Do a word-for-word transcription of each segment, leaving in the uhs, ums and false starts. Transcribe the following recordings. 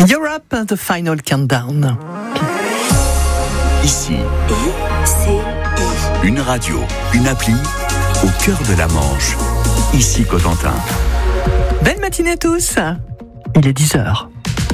Europe, the final countdown. Ici, I, C, I. une radio, une appli, au cœur de la Manche. Ici Cotentin. Belle matinée à tous. Il est dix heures.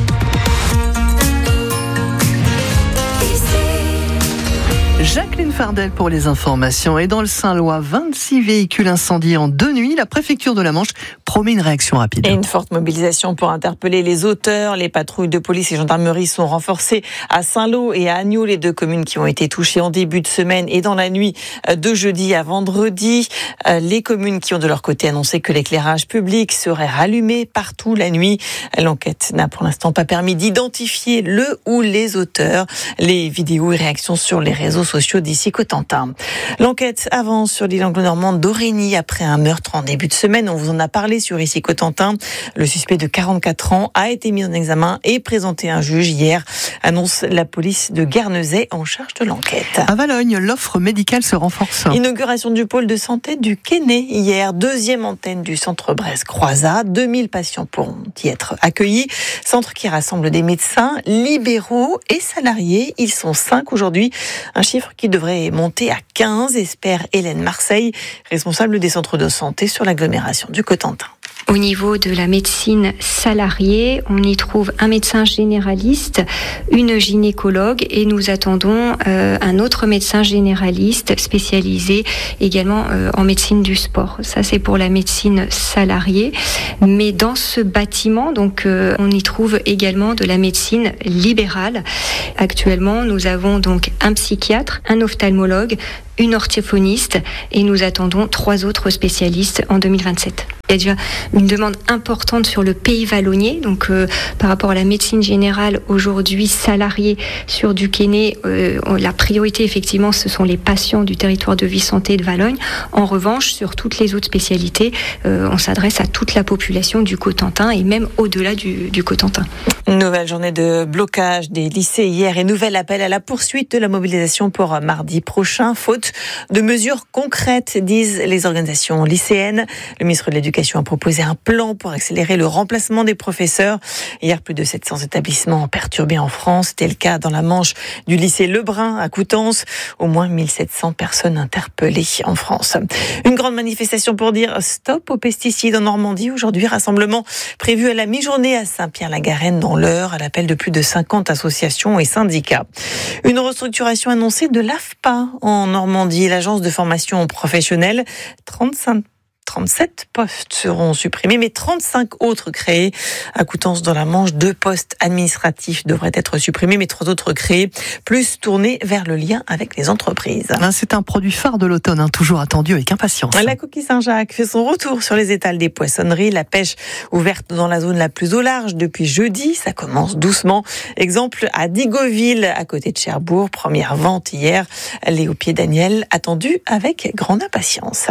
Jacqueline Fardel pour les informations. Et dans le Saint-Lois, vingt-six véhicules incendiés en deux nuits. La préfecture de la Manche promet une réaction rapide. Et une forte mobilisation pour interpeller les auteurs. Les patrouilles de police et gendarmerie sont renforcées à Saint-Lô et à Agneaux, les deux communes qui ont été touchées en début de semaine et dans la nuit de jeudi à vendredi. Les communes qui ont de leur côté annoncé que l'éclairage public serait rallumé partout la nuit. L'enquête n'a pour l'instant pas permis d'identifier le ou les auteurs. Les vidéos et réactions sur les réseaux sociaux d'ici Cotentin. L'enquête avance sur l'île anglo-normande d'Aurigny après un meurtre en début de semaine. On vous en a parlé sur ici Cotentin. Le suspect de quarante-quatre ans a été mis en examen et présenté à un juge hier, annonce la police de Guernesey en charge de l'enquête. À Valognes, l'offre médicale se renforce. Inauguration du pôle de santé du Quesnay hier, deuxième antenne du centre Brest-Croizat. deux mille patients pourront y être accueillis. Centre qui rassemble des médecins, libéraux et salariés. Ils sont cinq aujourd'hui. Un chiffre qui devrait monter à quinze, espère Hélène Marseille, responsable des centres de santé sur l'agglomération du Cotentin. Au niveau de la médecine salariée, on y trouve un médecin généraliste, une gynécologue et nous attendons euh, un autre médecin généraliste spécialisé également euh, en médecine du sport. Ça, c'est pour la médecine salariée. Mais dans ce bâtiment, donc, euh, on y trouve également de la médecine libérale. Actuellement, nous avons donc un psychiatre, un ophtalmologue, une orthophoniste et nous attendons trois autres spécialistes en deux mille vingt-sept. Il y a déjà une demande importante sur le pays vallonnier, donc euh, par rapport à la médecine générale aujourd'hui salariée sur du Quesnay, euh, la priorité effectivement ce sont les patients du territoire de vie santé de Valognes. En revanche, sur toutes les autres spécialités, euh, on s'adresse à toute la population du Cotentin et même au-delà du, du Cotentin. Nouvelle journée de blocage des lycées hier et nouvel appel à la poursuite de la mobilisation pour mardi prochain, faute de mesures concrètes, disent les organisations lycéennes. Le ministre de l'Éducation a proposé un plan pour accélérer le remplacement des professeurs. Hier, plus de sept cents établissements perturbés en France. C'était le cas dans la Manche du lycée Lebrun à Coutances. Au moins mille sept cents personnes interpellées en France. Une grande manifestation pour dire stop aux pesticides en Normandie. Aujourd'hui, rassemblement prévu à la mi-journée à Saint-Pierre-la-Garenne dans l'Eure, à l'appel de plus de cinquante associations et syndicats. Une restructuration annoncée de l'A F P A en Normandie, l'agence de formation professionnelle. trente-cinq trente-sept postes seront supprimés, mais trente-cinq autres créés. À Coutances, dans la Manche, deux postes administratifs devraient être supprimés, mais trois autres créés, plus tournés vers le lien avec les entreprises. C'est un produit phare de l'automne, hein, toujours attendu avec impatience. La coquille Saint-Jacques fait son retour sur les étals des poissonneries. La pêche ouverte dans la zone la plus au large depuis jeudi. Ça commence doucement. Exemple à Digoville, à côté de Cherbourg. Première vente hier. Léo Pied-Daniel, attendu avec grande impatience.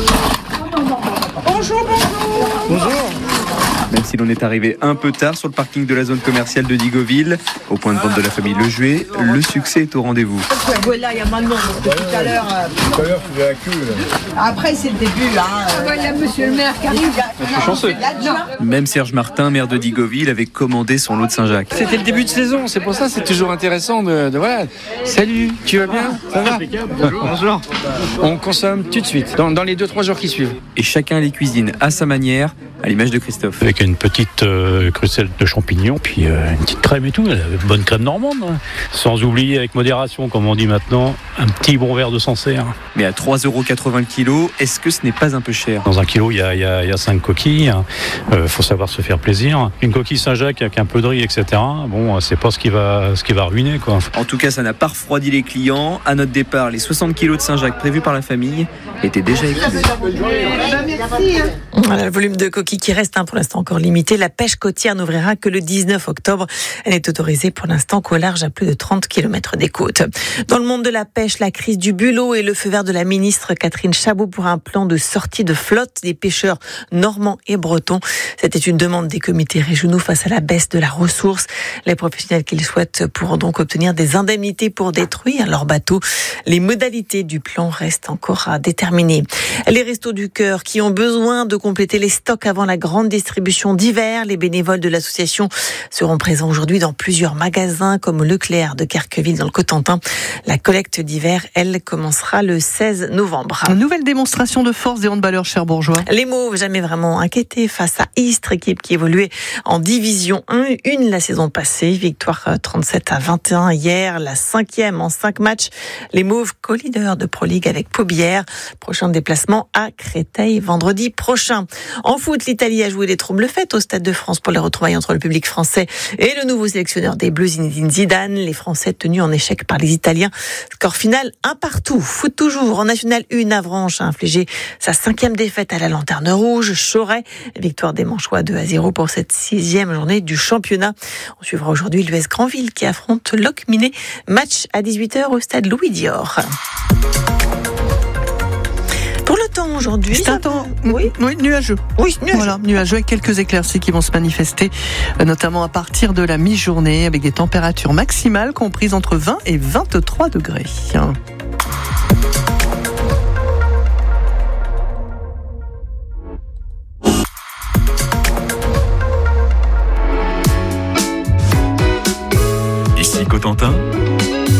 Bonjour, bonjour. Bonjour. Même si l'on est arrivé un peu tard sur le parking de la zone commerciale de Digoville, au point de vente de la famille Le Jouet, le succès est au rendez-vous. Voilà, il y a moins de monde. Tout à l'heure. Euh... Tout à l'heure, tu la queue. Après, c'est le début, là. Euh... Voilà, monsieur le maire qui arrive. Je suis chanceux. Même Serge Martin, maire de Digoville, avait commandé son lot de Saint-Jacques. C'était le début de saison, c'est pour ça c'est toujours intéressant de, de voilà. Salut, tu vas bien? Ça va? Bonjour. Bonjour. On consomme tout de suite, dans, dans les deux trois jours qui suivent. Et chacun les cuisine à sa manière, à l'image de Christophe. Avec une petite euh, crucelle de champignons, puis euh, une petite crème et tout, une bonne crème normande. Hein. Sans oublier, avec modération, comme on dit maintenant, un petit bon verre de Sancerre. Mais à trois euros quatre-vingts le kilo, est-ce que ce n'est pas un peu cher? Dans un kilo, il y a, y a, y a cinq coquilles. Il euh, faut savoir se faire plaisir. Une coquille Saint-Jacques avec un peu de riz, et cetera. Bon, c'est pas ce qui va, ce qui va ruiner, quoi. En tout cas, ça n'a pas refroidi les clients. À notre départ, les soixante kilos de Saint-Jacques prévus par la famille étaient déjà écoulés. Voilà le volume de coquilles qui reste hein, pour l'instant encore limité. La pêche côtière n'ouvrira que le dix-neuf octobre. Elle n'est autorisée pour l'instant qu'au large à plus de trente kilomètres des côtes. Dans le monde de la pêche, la crise du bulot et le feu vert de la ministre Catherine Chabot pour un plan de sortie de flotte des pêcheurs normands et bretons. C'était une demande des comités régionaux face à la baisse de la ressource. Les professionnels qu'ils souhaitent pourront donc obtenir des indemnités pour détruire leurs bateaux. Les modalités du plan restent encore à déterminer. Les Restos du Cœur qui ont besoin de compléter les stocks avant avant la grande distribution d'hiver. Les bénévoles de l'association seront présents aujourd'hui dans plusieurs magasins comme Leclerc de Querqueville dans le Cotentin. La collecte d'hiver, elle, commencera le seize novembre. Une nouvelle démonstration de force des handballeurs cherbourgeois. Les Mauves, jamais vraiment inquiétés face à Istres, équipe qui évoluait en division un la saison passée. Victoire trente-sept à vingt et un hier, la cinquième en cinq matchs. Les Mauves, co-leaders de Pro League avec Paubière. Prochain déplacement à Créteil vendredi prochain. En foot, l'Italie a joué les troubles fêtes au Stade de France pour les retrouvailles entre le public français et le nouveau sélectionneur des Bleus, Zinedine Zidane. Les Français tenus en échec par les Italiens. Score final un partout. Foot toujours en National un, Avranches a infligé sa cinquième défaite à la Lanterne Rouge. Choret, victoire des Manchois deux à zéro pour cette sixième journée du championnat. On suivra aujourd'hui l'U S Granville qui affronte Locminé. Match à dix-huit heures au stade Louis Dior. Pour le temps aujourd'hui, c'est un temps oui. oui, nuageux. Oui, nuageux. Voilà, nuageux avec quelques éclaircies qui vont se manifester, notamment à partir de la mi-journée, avec des températures maximales comprises entre vingt et vingt-trois degrés. Ici Cotentin.